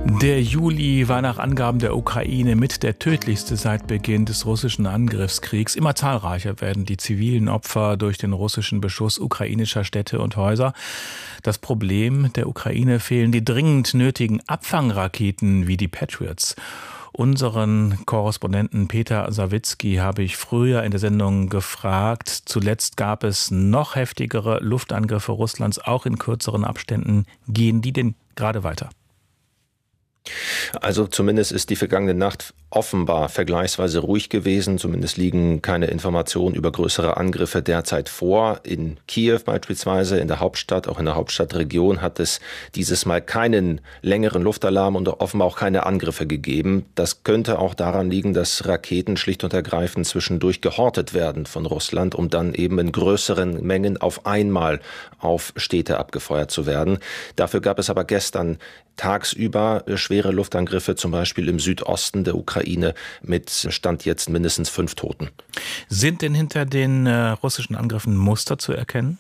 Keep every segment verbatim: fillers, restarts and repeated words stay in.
Der Juli war nach Angaben der Ukraine mit der tödlichste seit Beginn des russischen Angriffskriegs. Immer zahlreicher werden die zivilen Opfer durch den russischen Beschuss ukrainischer Städte und Häuser. Das Problem der Ukraine: fehlen die dringend nötigen Abfangraketen wie die Patriots. Unseren Korrespondenten Peter Sawicki habe ich früher in der Sendung gefragt. Zuletzt gab es noch heftigere Luftangriffe Russlands, auch in kürzeren Abständen. Gehen die denn gerade weiter? Also zumindest ist die vergangene Nacht offenbar vergleichsweise ruhig gewesen. Zumindest liegen keine Informationen über größere Angriffe derzeit vor. In Kiew beispielsweise, in der Hauptstadt, auch in der Hauptstadtregion, hat es dieses Mal keinen längeren Luftalarm und offenbar auch keine Angriffe gegeben. Das könnte auch daran liegen, dass Raketen schlicht und ergreifend zwischendurch gehortet werden von Russland, um dann eben in größeren Mengen auf einmal auf Städte abgefeuert zu werden. Dafür gab es aber gestern tagsüber schwere Luftangriffe, zum Beispiel im Südosten der Ukraine, mit Stand jetzt mindestens fünf Toten. Sind denn hinter den äh, russischen Angriffen Muster zu erkennen?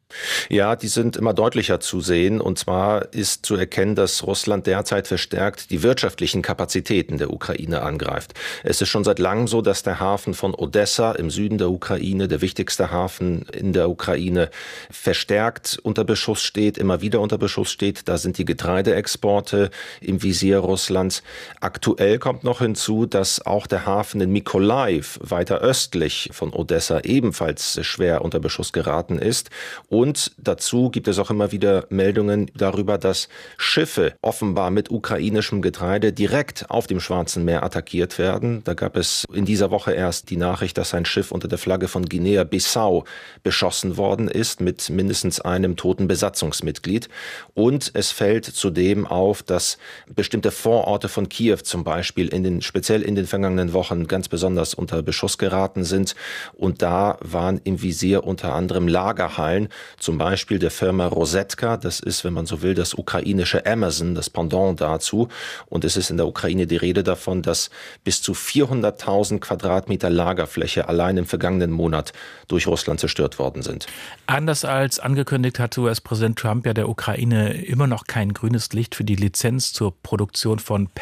Ja, die sind immer deutlicher zu sehen. Und zwar ist zu erkennen, dass Russland derzeit verstärkt die wirtschaftlichen Kapazitäten der Ukraine angreift. Es ist schon seit langem so, dass der Hafen von Odessa im Süden der Ukraine, der wichtigste Hafen in der Ukraine, verstärkt unter Beschuss steht, immer wieder unter Beschuss steht. Da sind die Getreideexporte im Visier Russlands. Aktuell kommt noch hinzu, dass auch der Hafen in Mykolaiv, weiter östlich von Odessa, ebenfalls schwer unter Beschuss geraten ist. Und Und dazu gibt es auch immer wieder Meldungen darüber, dass Schiffe offenbar mit ukrainischem Getreide direkt auf dem Schwarzen Meer attackiert werden. Da gab es in dieser Woche erst die Nachricht, dass ein Schiff unter der Flagge von Guinea-Bissau beschossen worden ist mit mindestens einem toten Besatzungsmitglied. Und es fällt zudem auf, dass bestimmte Vororte von Kiew zum Beispiel in den, speziell in den vergangenen Wochen ganz besonders unter Beschuss geraten sind. Und da waren im Visier unter anderem Lagerhallen, zum Beispiel der Firma Rosetka. Das ist, wenn man so will, das ukrainische Amazon, das Pendant dazu. Und es ist in der Ukraine die Rede davon, dass bis zu vierhunderttausend Quadratmeter Lagerfläche allein im vergangenen Monat durch Russland zerstört worden sind. Anders als angekündigt hatte U S-Präsident Trump ja der Ukraine immer noch kein grünes Licht für die Lizenz zur Produktion von